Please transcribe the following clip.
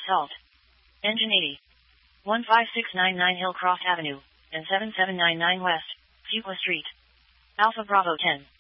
Salt. Engine 80. 15699 Hillcroft Avenue, and 7799 West, Fuqua Street. Alpha Bravo 10.